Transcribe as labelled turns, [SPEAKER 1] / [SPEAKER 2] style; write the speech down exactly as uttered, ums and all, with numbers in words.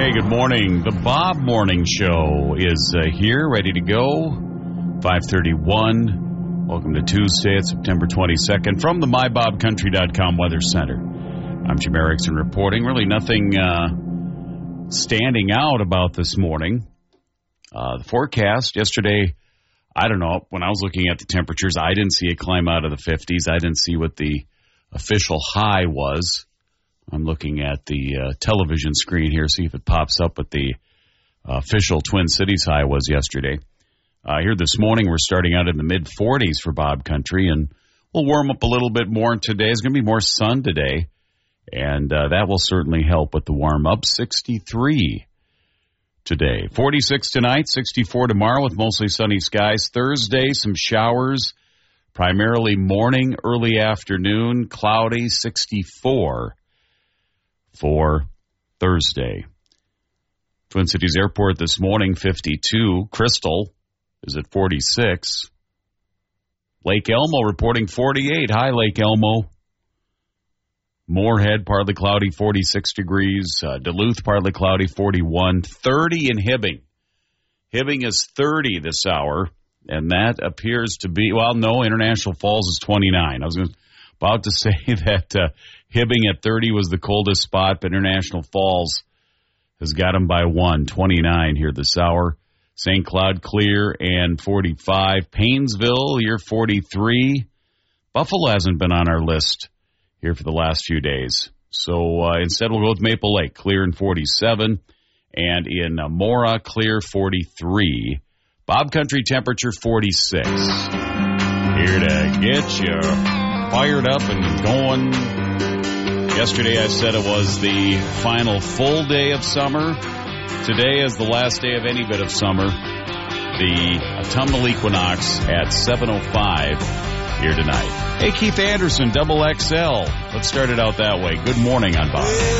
[SPEAKER 1] Hey, good morning. The Bob Morning Show is uh, here, ready to go. five thirty-one. Welcome to Tuesday, it's September twenty-second, from the my bob country dot com Weather Center. I'm Jim Erickson reporting. Really nothing uh, standing out about this morning. Uh, the forecast yesterday, I don't know, when I was looking at the temperatures, I didn't see it climb out of the fifties. I didn't see what the official high was. I'm looking at the uh, television screen here, see if it pops up what the uh, official Twin Cities high was yesterday. Uh, here this morning, we're starting out in the mid forties for Bob Country, and we'll warm up a little bit more today. There's going to be more sun today, and uh, that will certainly help with the warm-up. sixty-three today. forty-six tonight, sixty-four tomorrow with mostly sunny skies. Thursday, some showers, primarily morning, early afternoon, cloudy, sixty-four. For Thursday. Twin Cities Airport this morning, fifty-two. Crystal is at forty-six. Lake Elmo reporting forty-eight. Hi, Lake Elmo. Moorhead, partly cloudy, forty-six degrees. Uh, Duluth, partly cloudy, forty-one. thirty in Hibbing. Hibbing is thirty this hour, and that appears to be, well, no, International Falls is twenty-nine. I was gonna, about to say that uh, Hibbing at thirty was the coldest spot, but International Falls has got them by one, twenty-nine here this hour. Saint Cloud clear and forty-five. Paynesville, you're forty-three. Buffalo hasn't been on our list here for the last few days. So uh, instead we'll go with Maple Lake, clear and forty-seven. And in uh, Mora, clear forty-three. Bob Country temperature forty-six. Here to get you fired up and going. Yesterday I said it was the final full day of summer. Today is the last day of any bit of summer. The autumnal equinox at seven oh five here tonight. Hey, Keith Anderson, double X L. Let's start it out that way. Good morning on Bob.